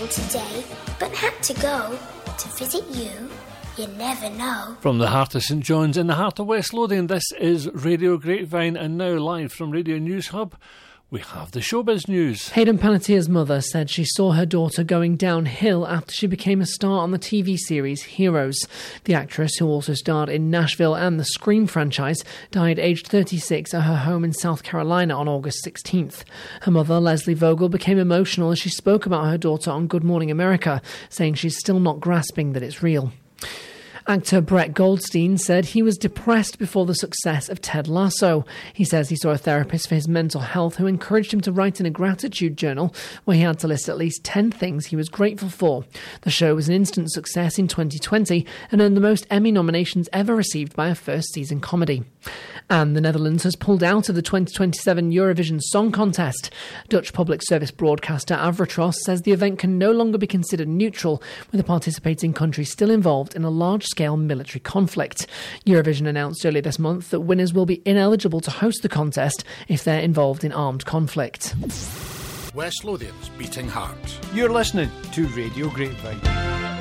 today, but had to go to visit you. You never know. From the heart of St John's in the heart of West Lothian, this is Radio Grapevine, and now live from Radio News Hub, we have the showbiz news. Hayden Panettiere's mother said she saw her daughter going downhill after she became a star on the TV series Heroes. The actress, who also starred in Nashville and the Scream franchise, died aged 36 at her home in South Carolina on August 16th. Her mother, Leslie Vogel, became emotional as she spoke about her daughter on Good Morning America, saying she's still not grasping that it's real. Actor Brett Goldstein said he was depressed before the success of Ted Lasso. He says he saw a therapist for his mental health who encouraged him to write in a gratitude journal where he had to list at least 10 things he was grateful for. The show was an instant success in 2020 and earned the most Emmy nominations ever received by a first-season comedy. And the Netherlands has pulled out of the 2027 Eurovision Song Contest. Dutch public service broadcaster Avrotros says the event can no longer be considered neutral, with the participating country still involved in a large-scale military conflict. Eurovision announced earlier this month that winners will be ineligible to host the contest if they're involved in armed conflict. West Lothian's beating heart. You're listening to Radio Grapevine.